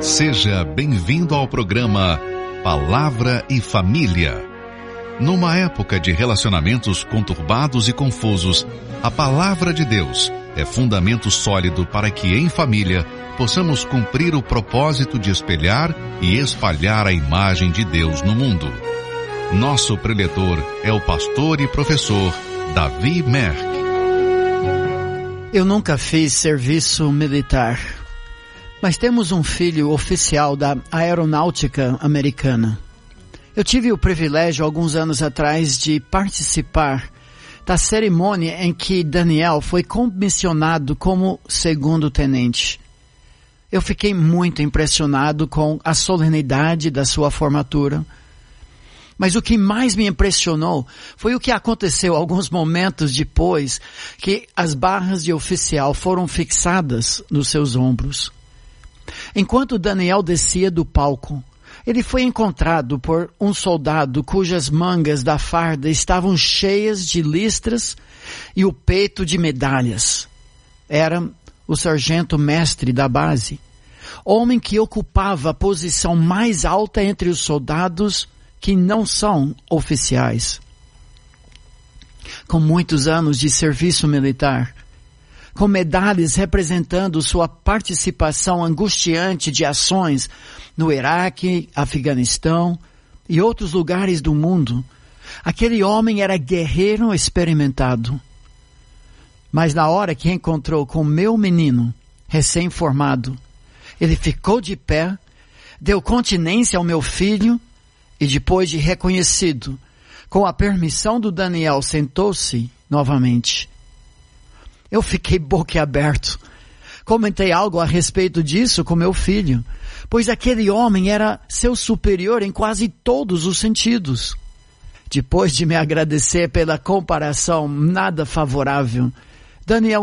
Seja bem-vindo ao programa Palavra e Família. Numa época de relacionamentos conturbados e confusos, a Palavra de Deus é fundamento sólido para que, em família, possamos cumprir o propósito de espelhar e espalhar a imagem de Deus no mundo. Nosso preletor é o pastor e professor Davi Merck. Eu nunca fiz serviço militar, mas temos um filho oficial da aeronáutica americana. Eu tive o privilégio, alguns anos atrás, de participar da cerimônia em que Daniel foi comissionado como segundo-tenente. Eu fiquei muito impressionado com a solenidade da sua formatura. Mas o que mais me impressionou foi o que aconteceu alguns momentos depois que as barras de oficial foram fixadas nos seus ombros. Enquanto Daniel descia do palco, ele foi encontrado por um soldado cujas mangas da farda estavam cheias de listras e o peito de medalhas. Era o sargento-mestre da base, homem que ocupava a posição mais alta entre os soldados que não são oficiais. Com muitos anos de serviço militar, com medalhas representando sua participação angustiante de ações no Iraque, Afeganistão e outros lugares do mundo, aquele homem era guerreiro experimentado. Mas na hora que encontrou com meu menino, recém-formado, ele ficou de pé, deu continência ao meu filho e depois de reconhecido, com a permissão do Daniel, sentou-se novamente. Eu fiquei boquiaberto. Comentei algo a respeito disso com meu filho, pois aquele homem era seu superior em quase todos os sentidos. Depois de me agradecer pela comparação nada favorável, Daniel